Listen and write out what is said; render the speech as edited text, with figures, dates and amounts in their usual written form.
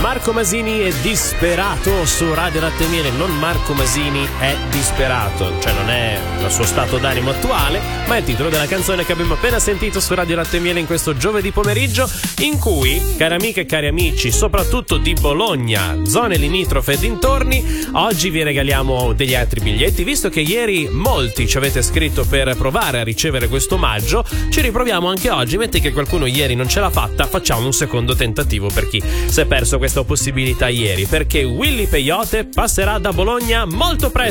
Marco Masini è disperato su Radio Latte e Miele. Non Marco Masini è disperato, cioè non è il suo stato d'animo attuale, ma è il titolo della canzone che abbiamo appena sentito su Radio Latte e Miele in questo giovedì pomeriggio, in cui, cari amiche e cari amici, soprattutto di Bologna, zone limitrofe e dintorni, oggi vi regaliamo degli altri biglietti. Visto che ieri molti ci avete scritto per provare a ricevere questo omaggio, ci riproviamo anche oggi. Metti che qualcuno ieri non ce l'ha fatta, facciamo un secondo tentativo per chi si è perso questa possibilità ieri, perché Willy Peyote passerà da Bologna molto presto.